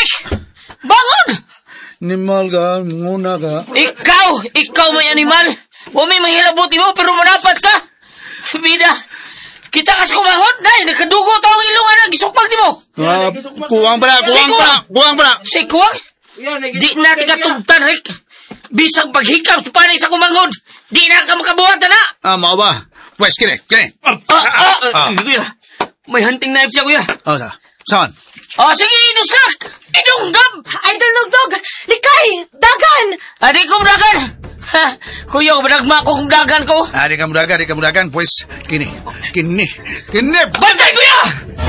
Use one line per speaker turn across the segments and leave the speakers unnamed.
Rick! Bangon!
Animal ka, muna ka.
Ikaw may animal. Huwag may manghilabuti mo, pero manapat ka. Bida, kita kas kumahod, dahil nagkadugo taong ilungan na gisukpag di mo.
Kuwang pa.
Si kuwang? Di natin katugtan, Rick. Bisang paghikap sa panay sa kumangod. Di na ka makabuhat na.
Mao ba? Pwes, kini.
Kuya, may hunting knife siya, kuya.
Saan?
Sige, inuslak! Idunggam!
Idol Nugdog! Likay! Dagan!
Adi kong dagan! Kuya, managma ko kong dagan ko.
Di ka mudagan. Pwes, kini.
Bantay, kuya!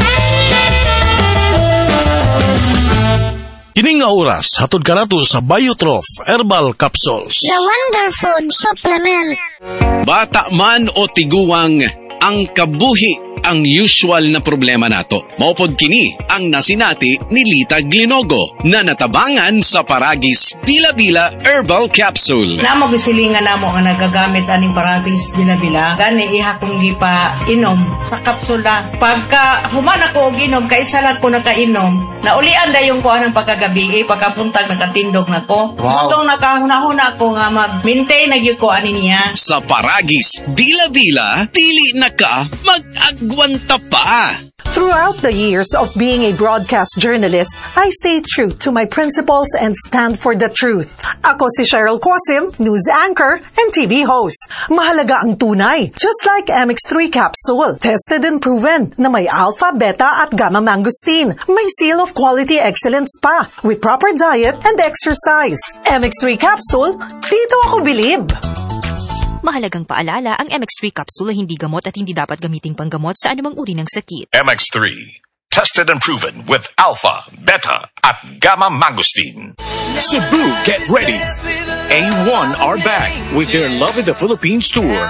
Kining nga oras, hatod ka nato sa Biotrof Herbal Capsules.
The Wonder Food Supplement.
Bata man o tiguwang, ang kabuhi ang usual na problema nato. Maupod kini ang nasinati ni Lita Glinogo na natabangan sa Paragis Bila-Bila Herbal Capsule.
Namo gisilingan namo nga nagagamit aning Paragis Bila-Bila. Gani iha kong gipa inom sa kapsula. Pagka human ako og inom, kaisa lang ko nakainom. Naulian dayon ko anang pagkagabi, pagkapuntag nakatindog nako.
Wow.
Itong nakahuna ko nga mag-maintain na gyud ko ani niya.
Sa Paragis Bila-Bila, dili na ka mag-agwanta pa.
Throughout the years of being a broadcast journalist, I stay true to my principles and stand for the truth. Ako si Cheryl Quasim, news anchor and TV host. Mahalaga ang tunay, just like MX3 capsule, tested and proven na may alpha, beta at gamma mangosteen. May seal of quality excellence pa, with proper diet and exercise. MX3 capsule, dito ako bilib.
Mahalagang paalala, ang MX3 capsule ay hindi gamot at hindi dapat gamiting panggamot sa anumang uri ng sakit.
MX3, tested and proven with alpha, beta, at gamma mangosteen.
Cebu, get ready. A1 are back with their Love in the Philippines tour.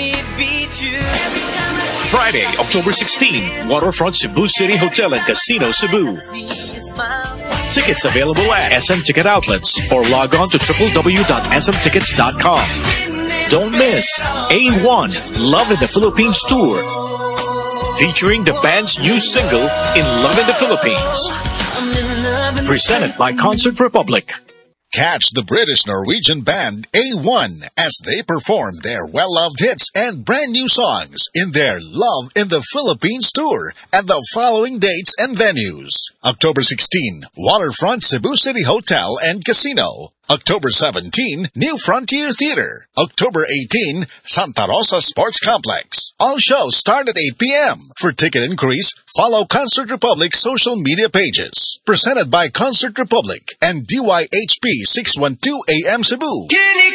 Friday, October 16, Waterfront Cebu City Hotel and Casino, Cebu. Tickets available at SM Ticket Outlets or log on to www.smtickets.com. Don't miss A1 Love in the Philippines Tour, featuring the band's new single, In Love in the Philippines. Presented by Concert Republic.
Catch the British-Norwegian band A1 as they perform their well-loved hits and brand new songs in their Love in the Philippines tour at the following dates and venues. October 16, Waterfront Cebu City Hotel and Casino. October 17, New Frontier Theater. October 18, Santa Rosa Sports Complex. All shows start at 8 p.m. For ticket inquiries, follow Concert Republic's social media pages. Presented by Concert Republic and DYHP 612 AM Cebu.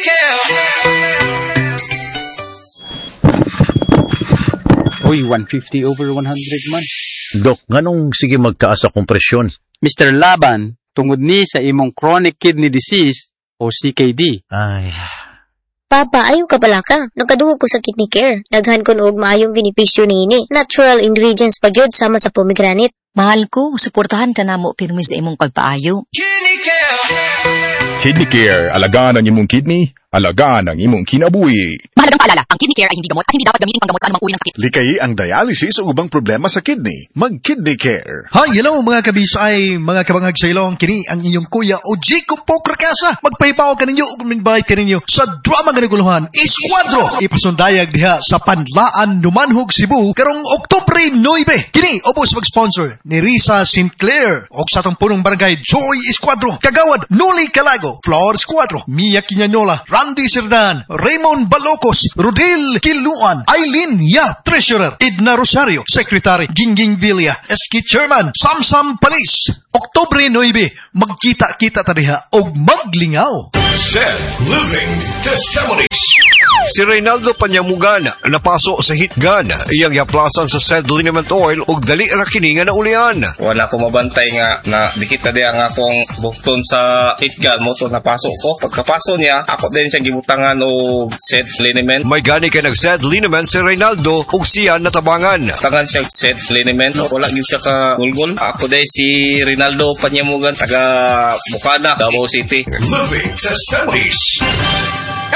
Uy, 150 over 100 man.
Dok, nganong sige magtaas sa kompresyon?
Mr. Laban, tungod ni sa imong chronic kidney disease o CKD.
Ay.
Papa, ayaw ka pala ka. Nagkadugo ko sa kidney care. Daghan ko noog maayong benepisyo niini. Natural ingredients pa gyud sama sa pomegranate.
Mahal ko, suportahan ka namo pirmi sa imong pagpaayo.
Kidney Care, alagaan ang imong kidney, alagaan ang imong kinabuhi.
Mahalagang paalala, ang kidney care ay hindi gamot at hindi dapat gamitin panggamot sa anumang uri ng sakit.
Likayi ang dialysis o ubang problema sa kidney. Mag-Kidney Care.
Hi, hello mga kabisay, mga kabangag sa ilong. Kini ang inyong kuya o Jacob Poker Kasa. Magpahipaw ka ninyo o minbayad ka ninyo sa drama nga naguluhan. Isquadro! Ipasundayag diha sa Panlaan, Numanhog, Cebu karong Oktubre 9. Kini, obos mag-sponsor ni Risa Sinclair o sa itong punong barangay Joy Esquadro, Kagawad, Noli Calago, Flor Esquadro, Mia Quinanola, Randy Serdan, Raymond Balocos, Rodel Kiluan, Aileen Ya, Treasurer, Edna Rosario, Secretary, Gingging Villa, SK Chairman, Samsam Palis. Oktubre 9, magkita-kita tadiha o maglingaw.
Said Living Testimonies. Si Reynaldo Panyamugana napasok sa hitgan iyang yaplasan sa said liniment oil ug dali ra kini nga naulian.
Wala ko mabantay nga na dikit na diya nga akong bukton sa hitgan mo to napasok ko. Pagkapasok niya, ako din siya gibutangan og said liniment.
May gani kay nag said liniment si Reynaldo ug siya natabangan.
Tangan siya said liniment. Wala gyud siya ka gulgol. Ako din si Reynaldo Panyamugan taga Bukana, Davao City.
Living Testimonies.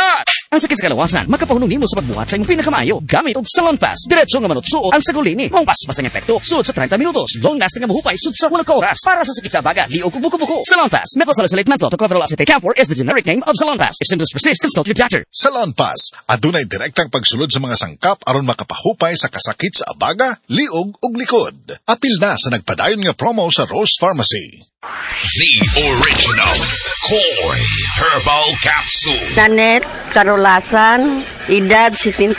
Ang sakit sa kalawasan, makapahunong nimo sa pagbuhat sa imong pinakamaayo. Gamit og Salon Pass. Diretso nga manutsuot ang sagulini. Mong paspas ang epekto. Sud sa 30 minutos. Long lasting nga mahupay sud sa 1 oras. Para sa sakit sa baga, liog ug buko-buko. Salon Pass. Methosalicylate menthol tocopherol acetate camphor is the generic name of Salon Pass. If symptoms persist, consult your doctor.
Salon Pass. Adunay direktang pagsulod sa mga sangkap aron makapahupay sa kasakit sa abaga, liog ug likod. Apil na sa nagpadayon nga promo sa Rose Pharmacy.
The original Koi Herbal Capsule.
Nanet Karolasan, edad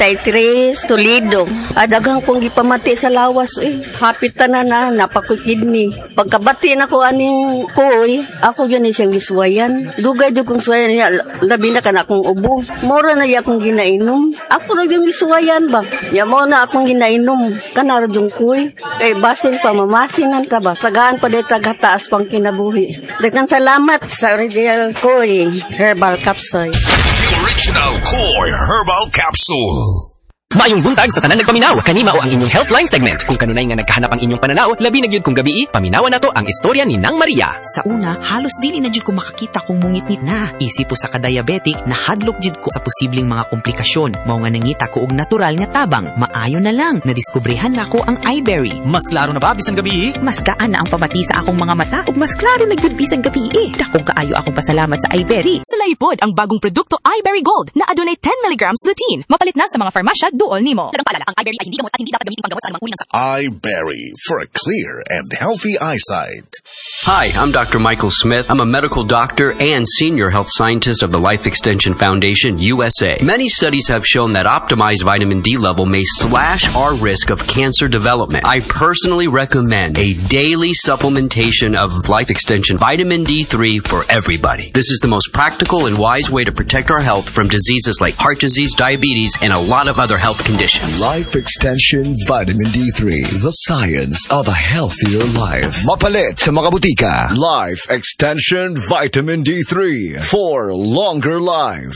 73, Toledo. Adagang kong gipamati sa lawas Hapit na napakoy kidney. Pagkabati na ko aning Koi, ako yun siyang giswayan. Dugay do kong swayan niya, labi na ka na akong ubo. Mora na niya akong ginainom. Ako na yung giswayan ba? Ya mo na akong ginainom. Kanara yung Koi. Basin pa, mamasinan ka ba? Sagaan pa dito taghataas pang kinabuhi. Dagan salamat sa original Koi Herbal Capsule.
The original Koi Herbal Capsule.
Maayong buntag sa tanan nagpaminaw. Kanima o ang inyong Healthline segment. Kung kanunay nga nagkahanap ang inyong pananaw, labi na gyud kung gabi, paminawan nato ang istorya ni Nang Maria.
Sa una, halos dili na jud ko makakita kung mungit-ngit na. Isip po sa ka-diabetic, nahadlok jud ko sa posibleng mga komplikasyon. Mao nga nangita ko og natural nga tabang. Maayo na lang, nadiskubrehan na ko ang iBerry.
Mas klaro na ba bisan gabi?
Mas gaan na ang pamati sa akong mga mata ug mas klaro na jud bisan gabi. Dakong kaayo akong pasalamat sa iBerry.
Sulaipod ang bagong produkto iBerry Gold na adunay 10 mg lutein. Mapalit na sa mga farmasya duol nimo. Ang paalala, ang iBerry ay hindi gamot at hindi dapat gamitin panggamot sa anumang uri ng sakit.
iBerry for a clear and healthy eyesight.
Hi, I'm Dr. Michael Smith. I'm a medical doctor and senior health scientist of the Life Extension Foundation, USA. Many studies have shown that optimized vitamin D level may slash our risk of cancer development. I personally recommend a daily supplementation of Life Extension Vitamin D3 for everybody. This is the most practical and wise way to protect our health from diseases like heart disease, diabetes, and a lot of other health conditions.
Life Extension Vitamin D3, the science of a healthier life. Mapalit sa mga butika. Life Extension Vitamin D3 for longer life.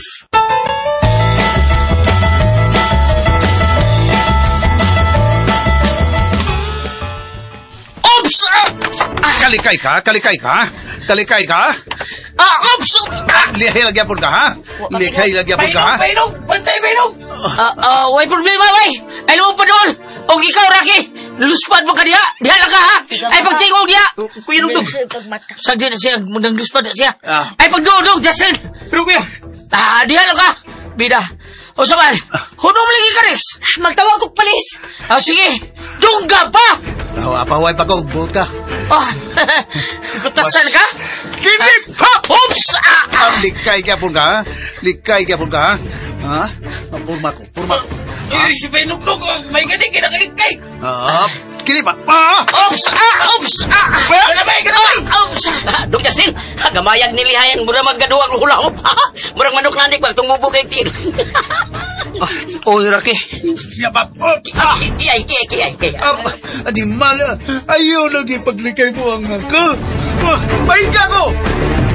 Oops!
Kalikay ka?
Oops!
Lihay lagyapon ka, ha? Lihay lagyapon ka, ha?
Painog! Bantay, painog! Way problema, way! Ay mo pa doon! O ikaw, Rocky! Luspad mo ka diha! Diha lang ka, ha? Ay pagtingog diha! Kuya Dugdug! Sagdi na siya, munang luspad na siya! Ay pagdudog, Justin! Pero kuya! Diha lang ka! Bida! O saman, hunong lagi ka, Rex!
Magtawag kong palis!
Sige! Dungga pa!
Paway pa ko, buot ka.
Kutasan ka?
Kinip pa!
Oops!
Likay gyapon ka, ha? Likay gyapon ka, ha? Purma ko.
Si Benugnog, may gani kinakalikay!
Kinip pa!
Oops! Oops! Ganamay! Oops! Dong Justin, gamayag nilihayan, murang maggaduwag hula-hop. Murang manok nanik, magtong bubugay tiro.
Rocky.
Yabap! Kiyay.
Adi mala, ayaw lagi paglikay mo ang ako. Pahinga ko!